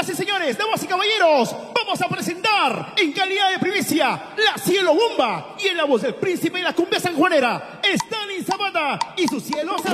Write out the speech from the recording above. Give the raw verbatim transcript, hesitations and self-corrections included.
Señoras y señores, damas y caballeros, vamos a presentar en calidad de primicia la Cielo Bomba y en la voz del príncipe de la cumbia sanjuanera, Stanley Zapata y sus cielos.